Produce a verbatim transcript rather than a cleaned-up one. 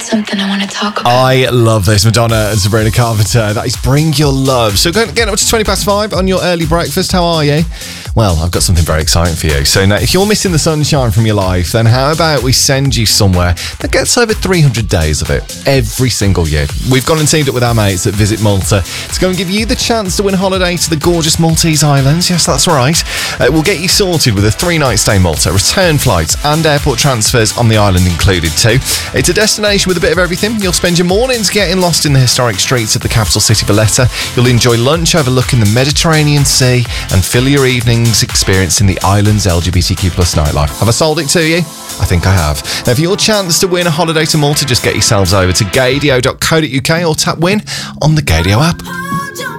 something I want to talk about. I love this. Madonna and Sabrina Carpenter. That is Bring Your Love. So going getting up to twenty past five on your early breakfast. How are you? Well, I've got something very exciting for you. So now, if you're missing the sunshine from your life, then how about we send you somewhere that gets over three hundred days of it every single year? We've gone and teamed up with our mates at Visit Malta to go and give you the chance to win a holiday to the gorgeous Maltese Islands. Yes, that's right. Uh, we'll get you sorted with a three-night stay in Malta, return flights and airport transfers on the island included too. It's a destination with a bit of everything. You'll spend your mornings getting lost in the historic streets of the capital city, Valletta. You'll enjoy lunch overlooking the Mediterranean Sea and fill your evenings experiencing the island's L G B T Q plus nightlife. Have I sold it to you? I think I have. Now, for your chance to win a holiday to Malta, just get yourselves over to gadio dot co dot uk or tap win on the Gadio app.